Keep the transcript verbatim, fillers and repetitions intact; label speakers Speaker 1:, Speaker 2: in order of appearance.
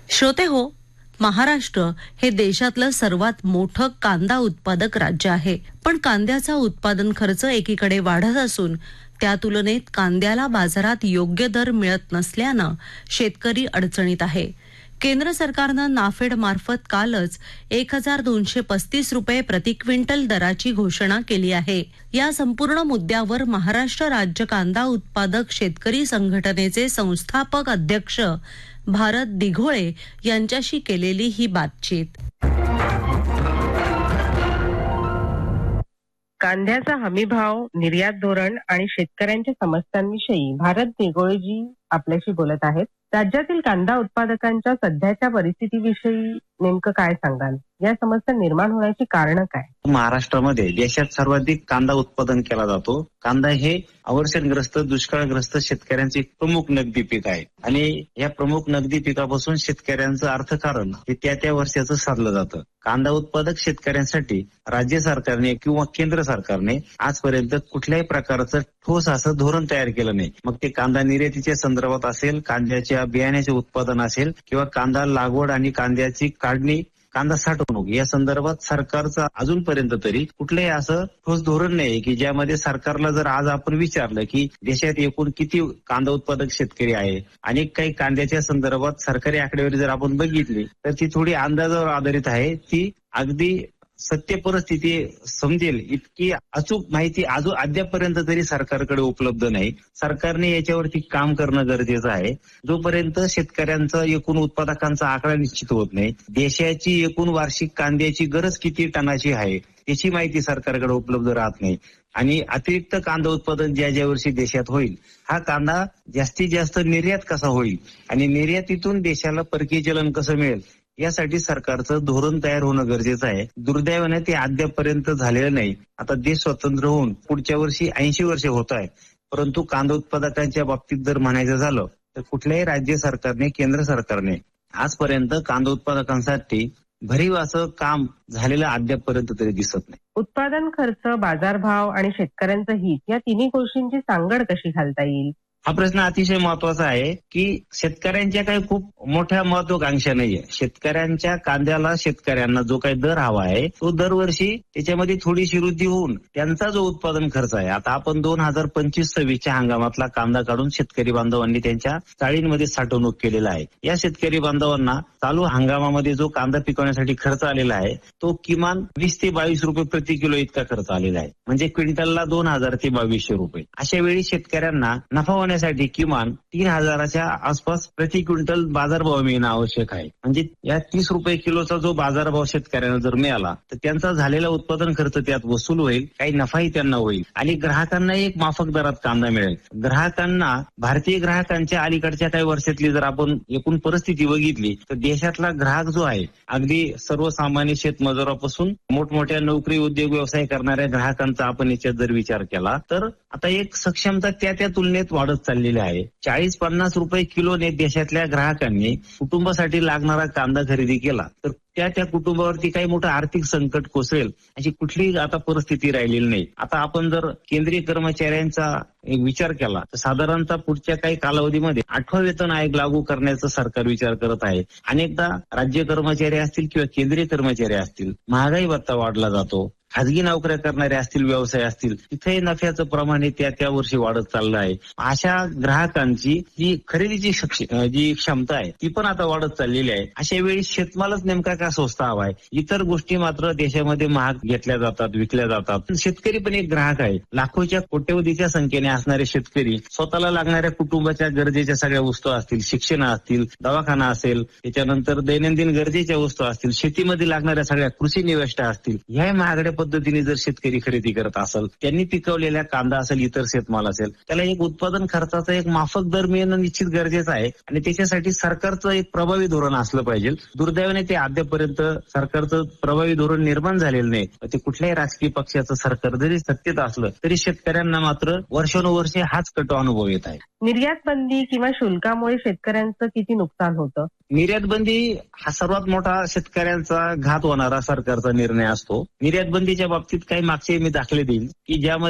Speaker 1: श्रोते हो, महाराष्ट्र हे देशातलं सर्वात मोठं कांदा उत्पादक राज्य आहे. पण कांद्याचा उत्पादन खर्च एकीकडे वाढत असून त्या तुलनेत कांद्याला बाजारात योग्य दर मिळत नसल्यानं शेतकरी अडचणीत आहे. केंद्र सरकारनं नाफेड मार्फत कालच एक हजार दोनशे पस्तीस रुपये प्रति क्विंटल दराची घोषणा केली आहे. या संपूर्ण मुद्द्यावर महाराष्ट्र राज्य कांदा उत्पादक शेतकरी संघटनेचे संस्थापक अध्यक्ष भारत दिघोळे यांच्याशी केलेली ही बातचीत.
Speaker 2: कांद्याचा हमीभाव, निर्यात धोरण आणि शेतकऱ्यांच्या समस्यांविषयी भारत दिघोळेजी आपल्याशी बोलत आहेत. राज्यातील कांदा उत्पादकांच्या सध्याच्या परिस्थितीविषयी नेमकं काय सांगाल? या समस्या निर्माण होण्याची कारण काय?
Speaker 3: महाराष्ट्रामध्ये देशात सर्वाधिक कांदा उत्पादन केला जातो. कांदा हे अवर्षणग्रस्त, दुष्काळग्रस्त शेतकऱ्यांचे एक प्रमुख नगदी पीक आहे आणि या प्रमुख नगदी पिकापासून शेतकऱ्यांचं अर्थकारण हे त्या त्या वर्षाचं साधलं जातं. कांदा उत्पादक शेतकऱ्यांसाठी राज्य सरकारने किंवा केंद्र सरकारने आजपर्यंत कुठल्याही प्रकारचं ठोस असं धोरण तयार केलं नाही. मग ते कांदा निर्यातीच्या संदर्भात असेल, कांद्याच्या बियाण्याचे उत्पादन असेल किंवा कांदा लागवड आणि कांद्याची काढणी, कांदा साठवणूक या संदर्भात सरकारचं अजूनपर्यंत तरी कुठलंही असं ठोस धोरण नाही की ज्यामध्ये सरकारला जर आज आपण विचारलं की देशात एकूण किती कांदा उत्पादक शेतकरी आहे आणि काही कांद्याच्या संदर्भात सरकारी आकडेवारी जर आपण बघितली तर ती थोडी अंदाजावर आधारित आहे. ती अगदी सत्य परिस्थिती समजेल इतकी अचूक माहिती अजून अद्यापपर्यंत तरी सरकारकडे उपलब्ध नाही. सरकारने याच्यावरती काम करणं गरजेचं आहे. जोपर्यंत शेतकऱ्यांचा एकूण उत्पादकांचा आकडा निश्चित होत नाही, देशाची एकूण वार्षिक कांद्याची गरज किती टनाची आहे याची माहिती सरकारकडे उपलब्ध राहत नाही आणि अतिरिक्त कांदा उत्पादन ज्या ज्या वर्षी देशात होईल हा कांदा जास्तीत जास्त निर्यात कसा होईल आणि निर्यातीतून देशाला परकीय चलन कसं मिळेल यासाठी सरकारचं धोरण तयार होणं गरजेचं आहे. दुर्दैवाने ते अद्यापपर्यंत झालेलं नाही. आता देश स्वतंत्र होऊन पुढच्या वर्षी ऐंशी वर्षे होत आहे, परंतु कांदा उत्पादकांच्या बाबतीत जर म्हणायचं झालं तर कुठल्याही राज्य सरकारने, केंद्र सरकारने आजपर्यंत कांदा उत्पादकांसाठी भरीव असं काम झालेलं अद्यापपर्यंत तरी दिसत नाही.
Speaker 2: उत्पादन खर्च, बाजारभाव आणि शेतकऱ्यांचं हित या तिन्ही गोष्टींची सांगड कशी घालता येईल?
Speaker 3: हा प्रश्न अतिशय महत्वाचा आहे की शेतकऱ्यांच्या काही खूप मोठ्या महत्वाकांक्षा नाहीये. शेतकऱ्यांच्या कांद्याला, शेतकऱ्यांना जो काही दर हवा आहे तो दरवर्षी त्याच्यामध्ये थोडीशी वृद्धी होऊन त्यांचा जो उत्पादन खर्च आहे, आता आपण दोन हजार पंचवीस सव्वीसच्या हंगामातला कांदा काढून शेतकरी बांधवांनी त्यांच्या चाळींमध्ये साठवणूक केलेला आहे. या शेतकरी बांधवांना चालू हंगामामध्ये जो कांदा पिकवण्यासाठी खर्च आलेला आहे तो किमान वीस ते बावीस रुपये प्रति किलो इतका खर्च आलेला आहे. म्हणजे क्विंटलला दोन हजार ते बावीसशे रुपये. अशा वेळी शेतकऱ्यांना नफा होण्यासाठी किमान तीन हजाराच्या आसपास प्रति क्विंटल बाजारभाव मिळणं आवश्यक आहे. म्हणजे या तीस रुपये किलोचा जो बाजारभाव शेतकऱ्यांना जर मिळाला तर त्यांचा झालेला उत्पादन खर्च त्यात वसूल होईल, काही नफाही त्यांना होईल आणि ग्राहकांना एक माफक दरात कांदा मिळेल. ग्राहकांना, भारतीय ग्राहकांच्या अलीकडच्या काही वर्षातली जर आपण एकूण परिस्थिती बघितली तर देशातला ग्राहक जो आहे अगदी सर्वसामान्य शेतमजुरापासून मोठमोठ्या नोकरी, उद्योग, व्यवसाय करणाऱ्या ग्राहकांचा आपण याच्यात जर विचार केला तर आता एक सक्षमता त्या त्या तुलनेत वाढत चाललेली आहे. चाळीस पन्नास रुपये किलोने देशातल्या ग्राहकांनी कुटुंबासाठी लागणारा कांदा खरेदी केला तर त्या त्या कुटुंबावरती काही मोठं आर्थिक संकट कोसळेल अशी कुठलीही आता परिस्थिती राहिलेली नाही. आता आपण जर केंद्रीय कर्मचाऱ्यांचा विचार केला तर साधारणतः पुढच्या काही कालावधीमध्ये आठवा वेतन आयोग लागू करण्याचा सरकार विचार करत आहे. अनेकदा राज्य कर्मचारी असतील किंवा केंद्रीय कर्मचारी असतील, महागाई भत्ता वाढला जातो. खाजगी नोकऱ्या करणारे असतील, व्यवसाय असतील, तिथे नफ्याचं प्रमाण हे त्या त्या वर्षी वाढत चाललं आहे. अशा ग्राहकांची जी खरेदीची जी क्षमता आहे ती पण आता वाढत चाललेली आहे. अशा वेळी शेतमालच नेमका का स्वस्त हवा आहे? इतर गोष्टी मात्र देशामध्ये महाग घेतल्या जातात, विकल्या जातात. शेतकरी पण एक ग्राहक आहे. लाखोच्या कोट्यवधीच्या संख्येने असणारे शेतकरी स्वतःला लागणाऱ्या कुटुंबाच्या गरजेच्या सगळ्या वस्तू असतील, शिक्षण असतील, दवाखाना असेल, त्याच्यानंतर दैनंदिन गरजेच्या वस्तू असतील, शेतीमध्ये लागणाऱ्या सगळ्या कृषी निविष्ठा असतील, ह्या महागड्या पद्धतीने जर शेतकरी खरेदी करत असेल, त्यांनी पिकवलेल्या कांदा असेल, इतर शेतमाल असेल, त्याला एक उत्पादन खर्चाचा एक माफक दर मिळणं निश्चित गरजेचं आहे आणि त्याच्यासाठी सरकारचं एक प्रभावी धोरण असलं पाहिजे. दुर्दैवाने ते अद्यापर्यंत सरकारचं प्रभावी धोरण निर्माण झालेलं नाही. ते कुठल्याही राजकीय पक्षाचं सरकार जरी सत्तेत असलं तरी शेतकऱ्यांना मात्र वर्षानुवर्षे हाच कटू अनुभव येत आहे.
Speaker 2: निर्यात बंदी किंवा शुल्कामुळे शेतकऱ्यांचं किती नुकसान होतं?
Speaker 3: निर्यात बंदी हा सर्वात मोठा शेतकऱ्यांचा घात होणारा सरकारचा निर्णय असतो. निर्यात बंदीच्या बाबतीत काही मागचे मी दाखले देईल की ज्यामध्ये